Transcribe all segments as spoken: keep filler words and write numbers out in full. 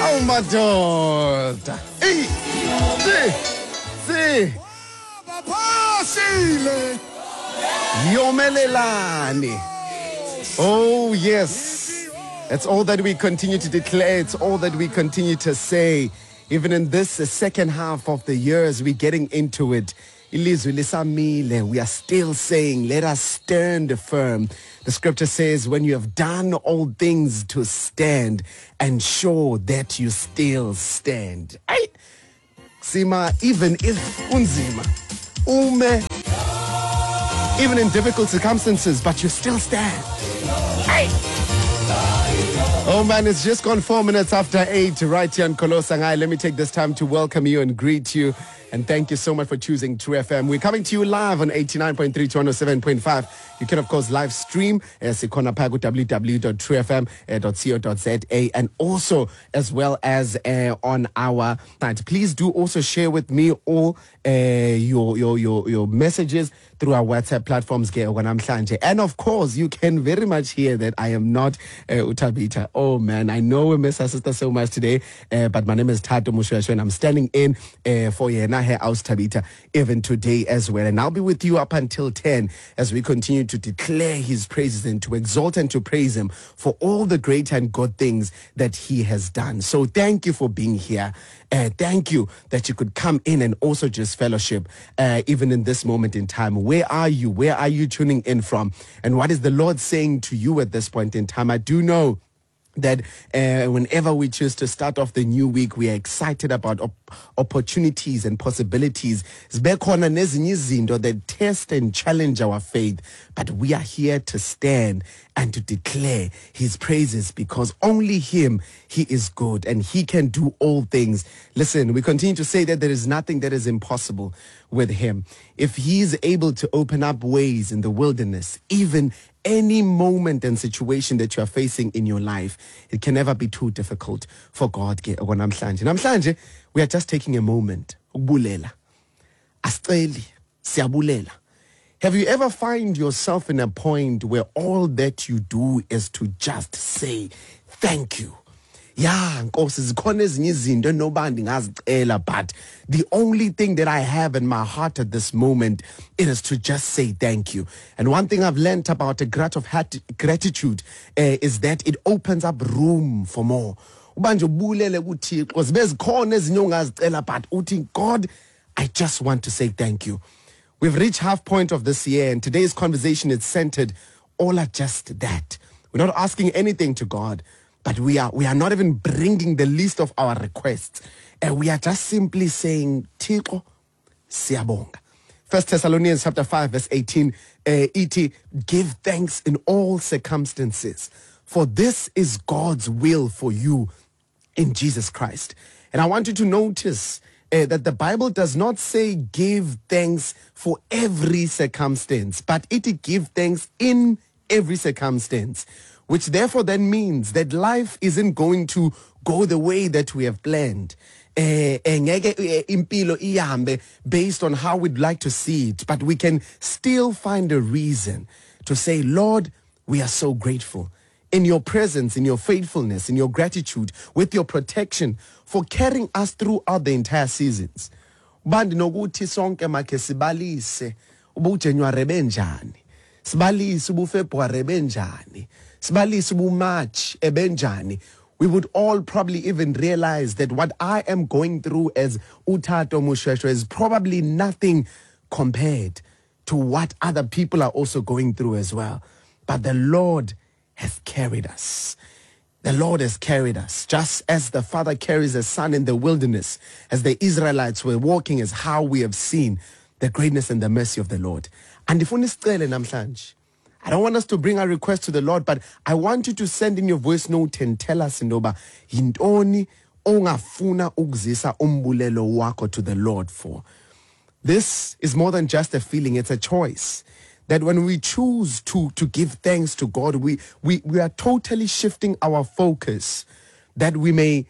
Oh madoda. Hey. See. See. Yomelelani. Oh yes. That's all that we continue to declare. It's all that we continue to say. Even in this uh, second half of the year, as we're getting into it, ilizwi lisamile, we are still saying, let us stand firm. The scripture says, when you have done all things to stand, ensure that you still stand. Ay, Sima, even if unzima, ume, even in difficult circumstances, but you still stand. Ay. Oh man, it's just gone four minutes after eight right here in Kolosangai. Let me take this time to welcome you and greet you. And thank you so much for choosing True F M. We're coming to you live on eighty-nine point three to one oh seven point five. You can, of course, live stream as w w w dot true f m dot co dot z a and also as well as uh, on our site. Please do also share with me all uh, your, your, your, your messages through our WhatsApp platforms. And of course, you can very much hear that I am not uh, Utabita. Oh man, I know we miss our sister so much today, uh, but my name is Tato Mushweshwe and I'm standing in uh, for Yena here out Tabita even today as well. And I'll be with you up until ten as we continue to declare his praises and to exalt and to praise him for all the great and good things that he has done. So thank you for being here. Uh, thank you that you could come in and also just fellowship uh, even in this moment in time. Where are you? Where are you tuning in from? And what is the Lord saying to you at this point in time? I do know that uh, whenever we choose to start off the new week, we are excited about op- opportunities and possibilities that test and challenge our faith. But we are here to stand and to declare his praises because only him, he is good and he can do all things. Listen, we continue to say that there is nothing that is impossible with him. If he is able to open up ways in the wilderness, even any moment and situation that you are facing in your life, it can never be too difficult for God. Namhlanje, we are just taking a moment. Ukubulela. Asiceli, siyabulela. Have you ever find yourself in a point where all that you do is to just say thank you? Yeah, nkosi zikhona ezinye izinto enobandi ngazicela, but the only thing that I have in my heart at this moment it is to just say thank you. And one thing I've learned about a grat of hat- gratitude uh, is that it opens up room for more. Ubanje ubulele kuThixo zibezikhona ezinye ongazicela, but uthi God, I just want to say thank you. We've reached half point of this year, and today's conversation is centered all at just that. We're not asking anything to God, but we are we are not even bringing the list of our requests. And we are just simply saying, Thixo, siyabonga. First Thessalonians chapter five, verse eighteen, uh, E T, give thanks in all circumstances, for this is God's will for you in Jesus Christ. And I want you to notice Uh, that the Bible does not say give thanks for every circumstance, but it give thanks in every circumstance, which therefore then means that life isn't going to go the way that we have planned. Uh, impilo ihambe based on how we'd like to see it, but we can still find a reason to say, Lord, we are so grateful in your presence, in your faithfulness, in your gratitude, with your protection, for carrying us throughout the entire seasons. Bandi nokuthi sonke makhe sibalise ubuJanuary benjani, sibalise ubuFebruary benjani, sibalise ubuMarch ebenjani. We would all probably even realize that what I am going through as Utato Mushweshwe is probably nothing compared to what other people are also going through as well. But the Lord has carried us. The Lord has carried us, just as the father carries a son in the wilderness, as the Israelites were walking, is how we have seen the greatness and the mercy of the Lord. And if namhlanje, I don't want us to bring our request to the Lord, but I want you to send in your voice note and tell us, Indoba, yintoni ongafuna ukuzisa umbulelo wako to the Lord for. This is more than just a feeling, it's a choice. That when we choose to, to give thanks to God, we, we, we are totally shifting our focus, that we may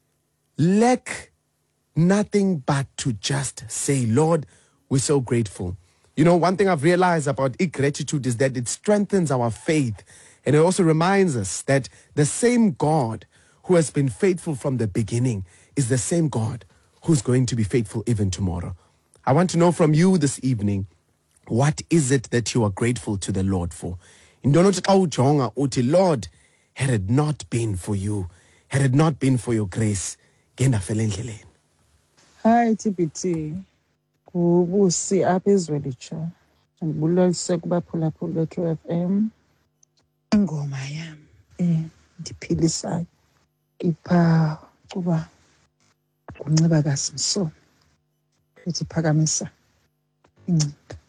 lack nothing but to just say, Lord, we're so grateful. You know, one thing I've realized about gratitude is that it strengthens our faith. And it also reminds us that the same God who has been faithful from the beginning is the same God who's going to be faithful even tomorrow. I want to know from you this evening, what is it that you are grateful to the Lord for? Lord, had it not been for you, had it not been for your grace, Hi T B T. Kubusi apha ezwelitsho. Ndibulelise kubaphulaphuli be-Q F M. Ingoma yam eh ndiphilisayo ipha kuba kunxiba kaSimson ethi phakamisa ingcinga.